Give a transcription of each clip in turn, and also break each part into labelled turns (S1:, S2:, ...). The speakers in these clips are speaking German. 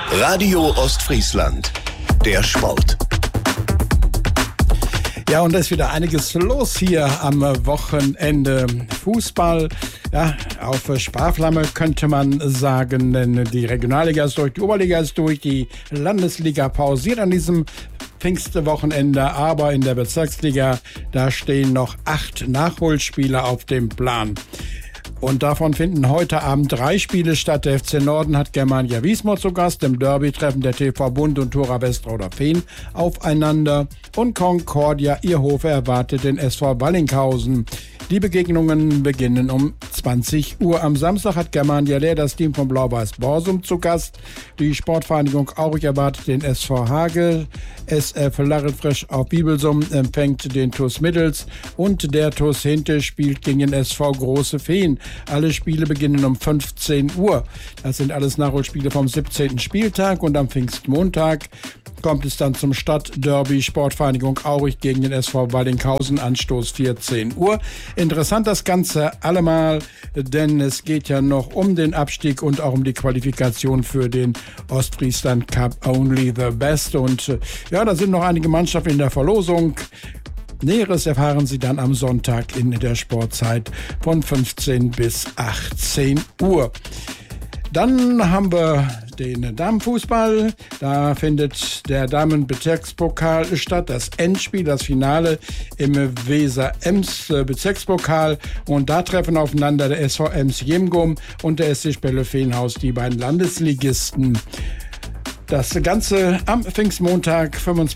S1: Radio Ostfriesland, der Sport.
S2: Ja, und da ist wieder einiges los hier am Wochenende. Fußball, ja, auf Sparflamme könnte man sagen, denn die Regionalliga ist durch, die Oberliga ist durch, die Landesliga pausiert an diesem Pfingstwochenende, aber in der Bezirksliga, da stehen noch 8 Nachholspiele auf dem Plan. Und davon finden heute Abend 3 Spiele statt. Der FC Norden hat Germania Wismar zu Gast. Im Derby treffen der TV Bund und Thora Westrauder Fehn aufeinander. Und Concordia Ierhofe erwartet den SV Wallinghausen. Die Begegnungen beginnen um 20 Uhr. Am Samstag hat Germania Leer das Team von Blau-Weiß Borsum zu Gast. Die Sportvereinigung Aurich erwartet den SV Hagel. SF Larrenfrisch auf Bibelsum empfängt den TuS Middels. Und der TuS Hinte spielt gegen den SV Große Fehn. Alle Spiele beginnen um 15 Uhr. Das sind alles Nachholspiele vom 17. Spieltag. Und am Pfingstmontag kommt es dann zum Stadtderby Sportvereinigung Aurich gegen den SV Wallinghausen, Anstoß 14 Uhr. Interessant das Ganze allemal, denn es geht ja noch um den Abstieg und auch um die Qualifikation für den Ostfriesland Cup Only the Best. Und ja, da sind noch einige Mannschaften in der Verlosung. Näheres erfahren Sie dann am Sonntag in der Sportzeit von 15 bis 18 Uhr. Dann haben wir den Damenfußball. Da findet der Damenbezirkspokal statt, das Endspiel, das Finale im Weser-Ems Bezirkspokal. Und da treffen aufeinander der SV Ems Jemgum und der SC Spelle-Feenhaus, die beiden Landesligisten. Das Ganze am Pfingstmontag,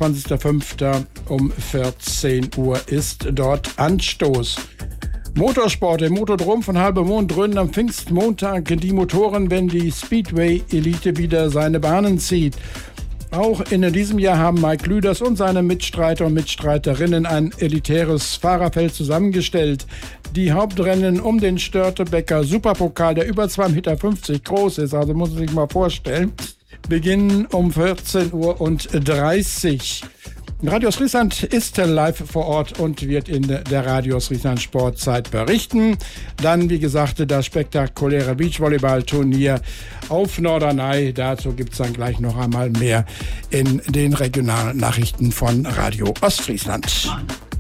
S2: 25.05. um 14 Uhr ist dort Anstoß. Motorsport im Motodrom von Halbermond dröhnen am Pfingstmontag die Motoren, wenn die Speedway-Elite wieder seine Bahnen zieht. Auch in diesem Jahr haben Mike Lüders und seine Mitstreiter und Mitstreiterinnen ein elitäres Fahrerfeld zusammengestellt. Die Hauptrennen um den Störtebecker Superpokal, der über 2,50 Meter groß ist, also muss man sich mal vorstellen, beginnen um 14:30 Uhr. Radio Ostfriesland ist live vor Ort und wird in der Radio Ostfriesland Sportzeit berichten. Dann, wie gesagt, das spektakuläre Beachvolleyball-Turnier auf Norderney. Dazu gibt es dann gleich noch einmal mehr in den regionalen Nachrichten von Radio Ostfriesland.